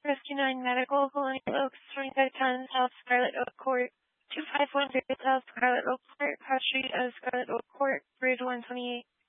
Rescue 9 Medical, Colonial Oaks, 2510 South Scarlet Oak Court, 2510 South Scarlet Oak Court, Cross Street of Scarlet Oak Court, Bridge 128.